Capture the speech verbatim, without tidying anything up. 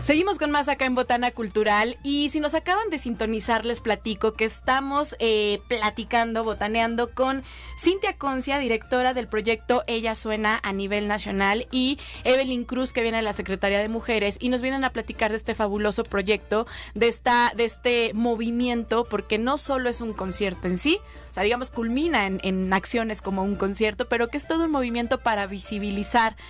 Seguimos con más acá en Botana Cultural y si nos acaban de sintonizar les platico que estamos eh, platicando, botaneando con Cintia Concia, directora del proyecto Ella Suena a nivel nacional, y Evelyn Cruz, que viene de la Secretaría de Mujeres, y nos vienen a platicar de este fabuloso proyecto, de, esta, de este movimiento, porque no solo es un concierto en sí, o sea, digamos, culmina en, en acciones como un concierto, pero que es todo un movimiento para visibilizar